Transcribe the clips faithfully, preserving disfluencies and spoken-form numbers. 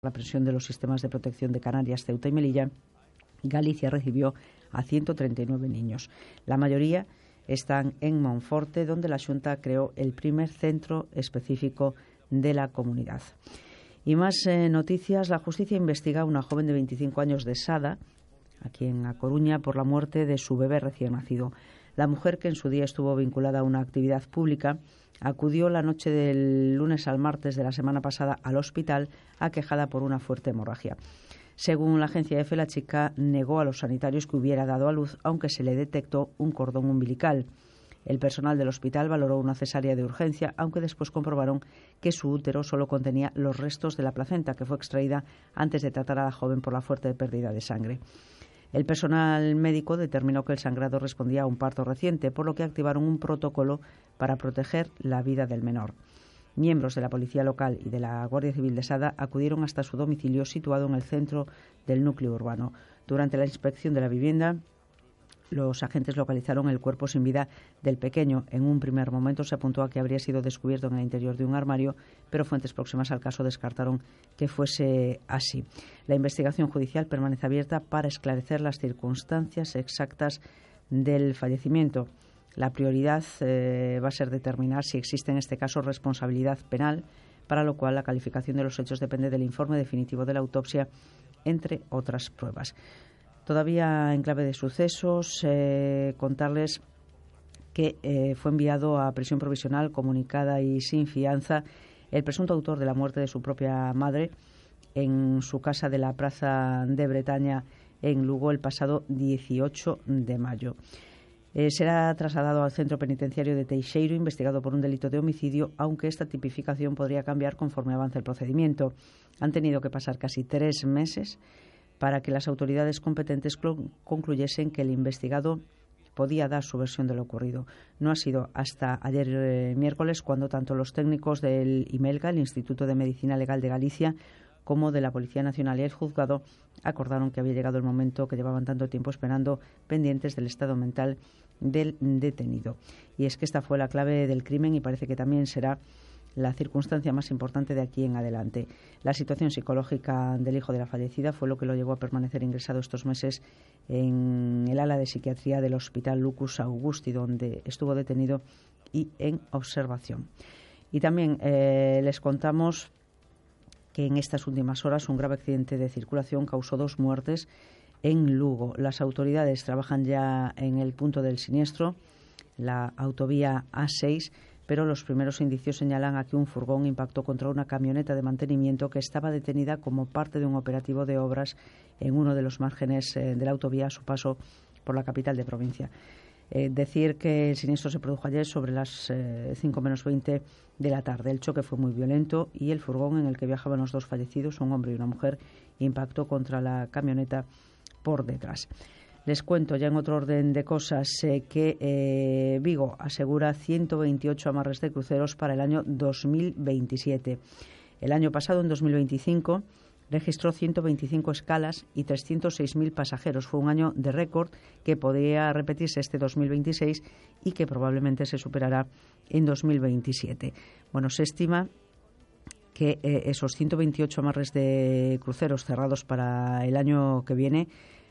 la presión de los sistemas de protección de Canarias, Ceuta y Melilla, Galicia recibió a ciento treinta y nueve niños. La mayoría están en Monforte, donde la Xunta creó el primer centro específico de la comunidad. Y más eh, noticias. La justicia investiga a una joven de veinticinco años de Sada, aquí en A Coruña, por la muerte de su bebé recién nacido. La mujer, que en su día estuvo vinculada a una actividad pública, acudió la noche del lunes al martes de la semana pasada al hospital aquejada por una fuerte hemorragia. Según la agencia EFE, la chica negó a los sanitarios que hubiera dado a luz, aunque se le detectó un cordón umbilical. El personal del hospital valoró una cesárea de urgencia, aunque después comprobaron que su útero solo contenía los restos de la placenta, que fue extraída antes de tratar a la joven por la fuerte pérdida de sangre. El personal médico determinó que el sangrado respondía a un parto reciente, por lo que activaron un protocolo para proteger la vida del menor. Miembros de la policía local y de la Guardia Civil de Sada acudieron hasta su domicilio, situado en el centro del núcleo urbano. Durante la inspección de la vivienda, los agentes localizaron el cuerpo sin vida del pequeño. En un primer momento se apuntó a que habría sido descubierto en el interior de un armario, pero fuentes próximas al caso descartaron que fuese así. La investigación judicial permanece abierta para esclarecer las circunstancias exactas del fallecimiento. La prioridad eh, va a ser determinar si existe en este caso responsabilidad penal, para lo cual la calificación de los hechos depende del informe definitivo de la autopsia, entre otras pruebas. Todavía en clave de sucesos, eh, contarles que eh, fue enviado a prisión provisional, comunicada y sin fianza el presunto autor de la muerte de su propia madre en su casa de la Plaza de Bretaña en Lugo el pasado dieciocho de mayo. Eh, será trasladado al centro penitenciario de Teixeiro, investigado por un delito de homicidio, aunque esta tipificación podría cambiar conforme avance el procedimiento. Han tenido que pasar casi tres meses para que las autoridades competentes concluyesen que el investigado podía dar su versión de lo ocurrido. No ha sido hasta ayer eh, miércoles cuando tanto los técnicos del IMELGA, el Instituto de Medicina Legal de Galicia, como de la Policía Nacional y el juzgado acordaron que había llegado el momento que llevaban tanto tiempo esperando, pendientes del estado mental del detenido. Y es que esta fue la clave del crimen y parece que también será la circunstancia más importante de aquí en adelante. La situación psicológica del hijo de la fallecida fue lo que lo llevó a permanecer ingresado estos meses en el ala de psiquiatría del Hospital Lucus Augusti, donde estuvo detenido y en observación. Y también eh, les contamos que en estas últimas horas un grave accidente de circulación causó dos muertes en Lugo. Las autoridades trabajan ya en el punto del siniestro, la autovía A seis, pero los primeros indicios señalan a que un furgón impactó contra una camioneta de mantenimiento que estaba detenida como parte de un operativo de obras en uno de los márgenes eh, de la autovía a su paso por la capital de provincia. Eh, decir que el siniestro se produjo ayer sobre las eh, cinco menos veinte de la tarde. El choque fue muy violento y el furgón en el que viajaban los dos fallecidos, un hombre y una mujer, impactó contra la camioneta por detrás. Les cuento ya en otro orden de cosas eh, que eh, Vigo asegura ciento veintiocho amarres de cruceros para el año dos mil veintisiete. El año pasado, en dos mil veinticinco, registró ciento veinticinco escalas y trescientos seis mil pasajeros. Fue un año de récord que podría repetirse este dos mil veintiséis y que probablemente se superará en dos mil veintisiete. Bueno, se estima que eh, esos ciento veintiocho amarres de cruceros cerrados para el año que viene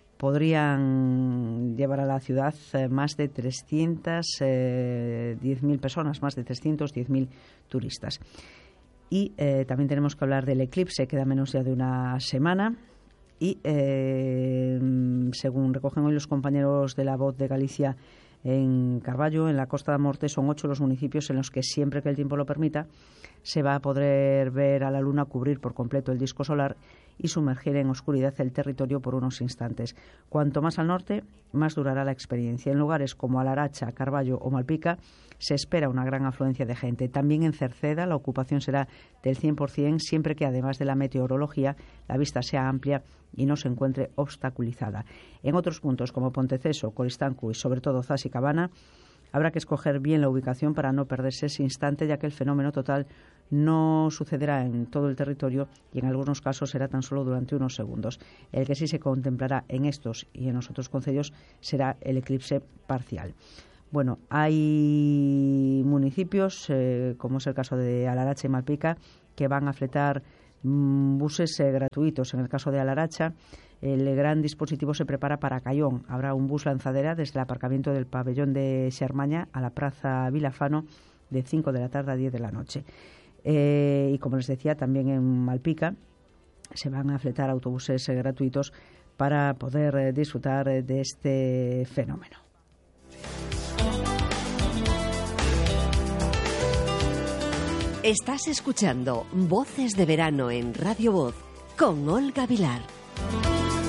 podrían llevar a la ciudad eh, más de trescientas diez mil personas, más de trescientos diez mil turistas. Y eh, también tenemos que hablar del eclipse, queda menos ya de una semana. Y eh, según recogen hoy los compañeros de La Voz de Galicia en Carballo, en la Costa da Morte, son ocho los municipios en los que, siempre que el tiempo lo permita, se va a poder ver a la luna cubrir por completo el disco solar y sumergir en oscuridad el territorio por unos instantes. Cuanto más al norte, más durará la experiencia. En lugares como Alaracha, Carballo o Malpica se espera una gran afluencia de gente. También en Cerceda la ocupación será del cien por ciento, siempre que, además de la meteorología, la vista sea amplia y no se encuentre obstaculizada. En otros puntos como Ponteceso, Coristancu y sobre todo Zas y Cabana, habrá que escoger bien la ubicación para no perderse ese instante, ya que el fenómeno total no sucederá en todo el territorio y en algunos casos será tan solo durante unos segundos. El que sí se contemplará en estos y en los otros concellos será el eclipse parcial. Bueno, hay municipios, eh, como es el caso de Alaracha y Malpica, que van a fletar mmm, buses eh, gratuitos. En el caso de Alaracha, el gran dispositivo se prepara para Cayón. Habrá un bus lanzadera desde el aparcamiento del pabellón de Xermaña a la Plaza Vilafano de cinco de la tarde a diez de la noche. Eh, y como les decía, también en Malpica se van a fletar autobuses eh, gratuitos para poder eh, disfrutar eh, de este fenómeno. Estás escuchando Voces de Verano en Radio Voz con Olga Vilar.